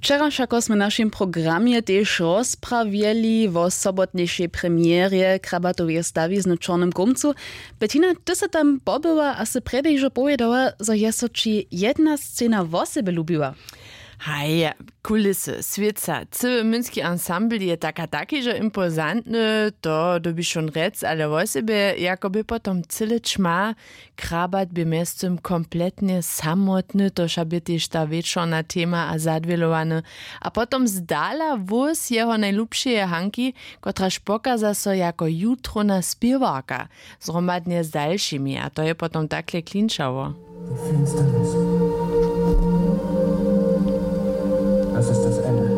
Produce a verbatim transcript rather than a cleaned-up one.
Wczera však sme našim programie tiež rozprawieli o sobotnejšej premiére krabatovej stavy z Čornym Gumcu. Bettina, ty sa tam pobyła, a si predejže povedala, že je so či jedna scéna vo sebe ľúbila. Hej, kulisy, svieca, cały münski ensemble je taka taki, że impozantny, to dobi schon rec, ale o sebe jakoby potom cyle čma, krabat by miestem kompletnie samotny, to šaby tiež ta wieczorna tema a zadwielowany, a potom zdala wóz jeho najlubšie hanki, kotraž pokaza so jako jutrona spiewarka, zromadnie z dalszymi, a to je potom takle klinčało. Das ist das Ende.